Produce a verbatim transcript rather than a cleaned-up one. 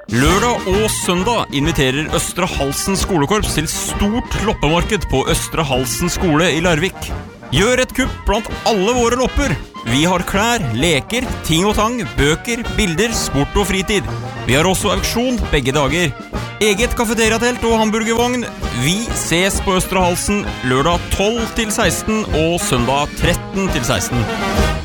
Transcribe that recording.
Lørdag og søndag inviterer Østre Halsen skolekorps til stort loppemarked på Østre Halsen skole i Larvik. Gjør et kupp blant alle våre lopper. Vi har klær, leker, ting og tang, bøker, bilder, sport og fritid. Vi har også auksjon begge dager. Eget kafeteriatelt og hamburgervogn. Vi ses på Østre Halsen lørdag tolv til seksten og søndag tretten til seksten.